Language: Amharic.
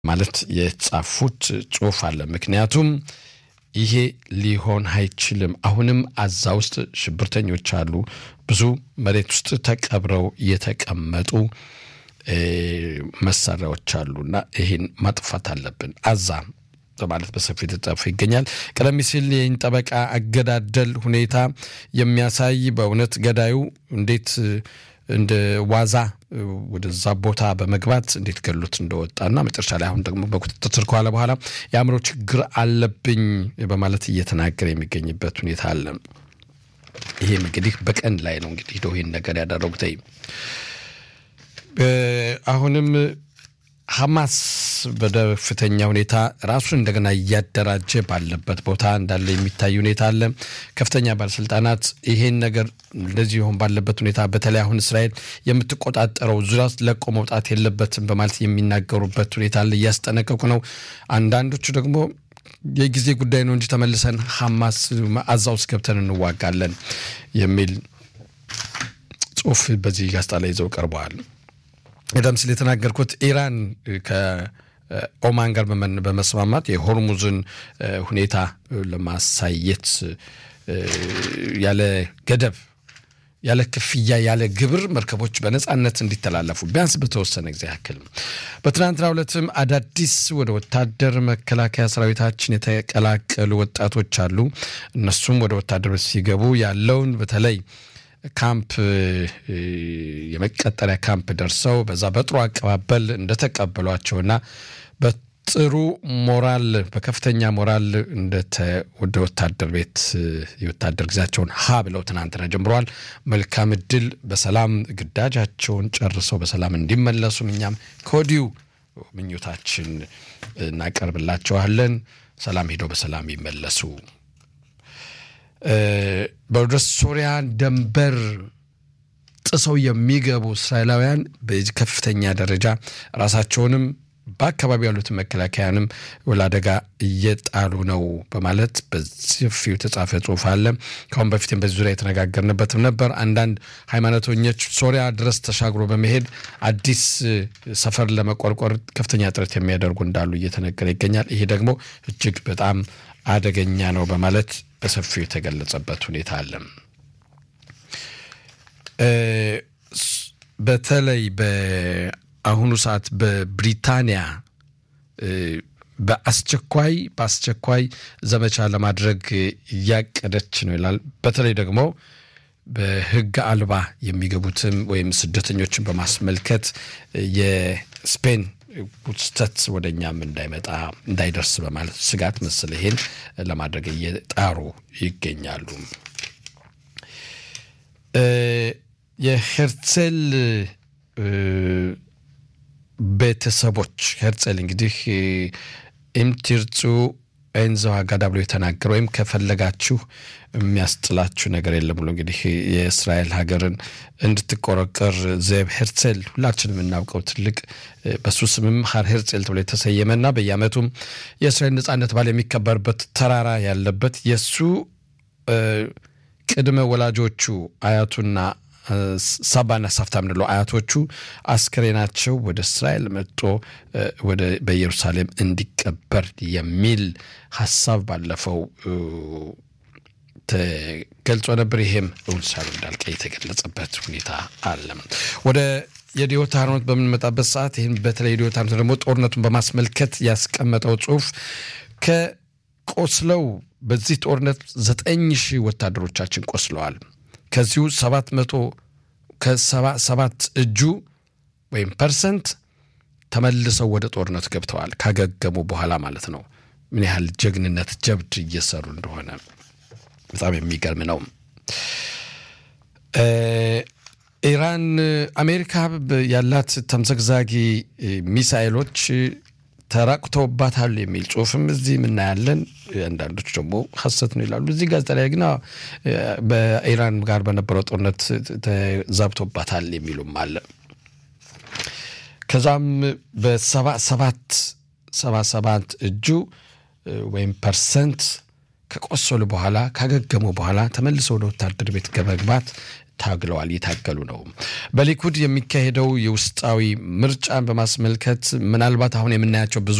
ማለት የጻፉት ጽሁፍ አለ ምክንያቱም ይሄ ሊሆን አይችልም አሁንም አዛ ውስጥ ሽብርተኞች አሉ ብዙ መሬት ውስጥ ተቀብረው የተቀመጡ መሳሪያዎች አሉና ይሄን ማጥፋት አለብን አዛ ማለት በሰፊው ተጻፈ ይገኛል ቀደም ሲል የኢንጠበቃ አገዳደል ሁኔታ የሚያሳይ በእውነት ገዳዩ እንዴት እንደ ዋዛ ወደዛ ቦታ በመግባት እንዴት ገሉት እንደወጣና መጨረሻ ላይ አሁን ደግሞ በቁጥጥር ስር ከዋለ በኋላ ያምሮ ችግር አለብኝ በማለት እየተናገረ የሚገኝበት ሁኔታ አለ ይሄም እንግዲህ በቀን ላይ ነው እንግዲህ ዶሄን ነገር ያደረጉት አሁንም ሐማስ በደፍተኛ ሁኔታ ራሱን እንደገና ያደራጀ ባለበት ቦታ እንዳለ የሚታይ ሁኔታ አለ ከፍተኛ ባለስልጣናት ይሄን ነገር እንደዚህ ሆን ባለበት ሁኔታ በተለይ አሁን እስራኤል የምትቆጣጠረው ዙሪያስ ለቆ መውጣት የለበትም በማለት የሚናገሩበት ሁኔታ አለ ያስጠነቀቁ ነው አንዳንዶቹ ደግሞ የጊዜ ጉዳይ ነው እንጂ ተመልሰን ሐማስ አዛውስ ገብተን እንዋጋለን የሚል ጽሁፍ በዚህ ጋዜጣ ላይ ይዘው ቀርበዋል ቀደም ሲል የተናገርኩት ኢራን ከኦማን ጋር በመስማማት የሆርሙዝን ሁኔታ ለማሳየት ያለ ገደብ ያለ ክፍያ ያለ ግብር መርከቦች በነጻነት እንዲተላለፉ ቢያንስ በተወሰነ ጊዜ ያክል በትናንትናው ዕለትም አዳዲስ ወደ ወታደር መከላከያ ሰራዊታችን የተቀላቀሉ ወጣቶች አሉ እነሱም ወደ ወታደር ሲገቡ ያለውን በተለይ ካምፕ የመቀጠሪያ ካምፕ ደርሰው በዛ በጥሩ አቀባበል እንደተቀበሏቸውና በጥሩ ሞራል በከፍተኛ ሞራል ወደ ወታደር ቤት የወታደር ግዛቸውን ብለው ትናንትና ጀምረዋል መልካም እድል በሰላም ግዳጃቸውን ጨርሰው በሰላም እንዲመለሱ እኛም ኮዲው ምኞታችን እናቀርብላቸዋለን ሰላም ሄዶ በሰላም ይመለሱ በሶሪያ ደንበር ጥሰው የሚገቡ እስራኤላውያን በከፍተኛ ደረጃ ራሳቸውንም በአካባቢው ያሉት መከላከያንም ወላደጋ እየጣሉ ነው በማለት በዚህው ተጻፈ ጽሁፍ አለ ካሁን በፊትም በዙሪያ የተነጋገርንበትም ነበር አንዳንድ ሃይማኖተኞች ሶሪያ ድረስ ተሻግሮ በመሄድ አዲስ ሰፈር ለመቆርቆር ከፍተኛ ጥረት የሚያደርጉ እንዳሉ እየተነገረ ይገኛል ይሄ ደግሞ እጅግ በጣም አደገኛ ነው በማለት በሰፊው የተገለጸበት ሁኔታ አለ በተለይ በአሁኑ ሰዓት በብሪታንያ በአስቸኳይ ዘመቻ ለማድረግ ያቀደች ነው ይላል በተለይ ደግሞ በህግ አልባ የሚገቡትም ወይም ስደተኞችን በማስመልከት የስፔን ውስጠት ወደኛም እንዳይደርስ በማለት ስጋት መስለ ይሄን ለማድረግ እየጣሩ ይገኛሉ የሄርцель ቤተሰቦች ሄርцель እንግዲህ ኢምቲርጹ እንዛው አጋዳብሎ የተናገረው ወይም ከፈለጋችሁ የሚያስጥላችሁ ነገር የለም ብሎ እንግዲህ የእስራኤል ሀገርን እንድትቆረቀር ዘብ ሄርцель ሁላችንም እናውቀው ትልቅ በሱ ስምም ሄርцель ተብሎ የተሰየመና በየአመቱም የእስራኤል ነጻነት ባለ የሚከበርበት ተራራ ያለበት የሱ ቅድመ ወላጆቹ አያቱና ሳባና ሳፍታም ነው አያቶቹ አስከሬናቸው ወደ እስራኤል መጥቶ ወደ በኢየሩሳሌም እንዲቀበር የሚል ሐሳብ ባለፈው ተገልጾ ነበር ይሄም ኡልሳሉ እንዳልከ የተገለጸበት ሁኔታ አለ ወደ የዲዮታርኖት በመጣበት ሰዓት ይሄን በተለይ ዲዮታርኖት ደግሞ ጦርነቱን በማስመልከት ያስቀመጠው ጽሁፍ ከቆስለው በዚህ ጦርነት 9000 ወታደሮቻችን ቆስለዋል ከዚሁ 700 እጁ ወይም ፐርሰንት ተመልሰው ወደ ጦርነት ገብተዋል ካገገሙ በኋላ ማለት ነው ምን ያህል ጀግንነት ጀብድ እየሰሩ እንደሆነ በጣም የሚገርም ነው ኢራን አሜሪካ ያላት ተምዘግዛጊ ሚሳኤሎች ተራቅተውባታል የሚል ጽሁፍም እዚህ ምን ያለን አንዳንዶች ደግሞ ሐሰት ነው ይላሉ እዚህ ጋዜጣ ላይ ግን በኢራን ጋር በነበረው ጦርነት ተዛብቶባታል የሚሉም አለ ከዛም በ77 እጁ ወይም ፐርሰንት ከቆሰሉ በኋላ ካገገሙ በኋላ ተመልሰው ወደ ወታደር ቤት ገበግባት ታግለዋል ይታገሉ ነው በሊኩድ የሚካሄደው የውስጣዊ ምርጫን በማስመልከት ምናልባት አሁን የምናያቸው ብዙ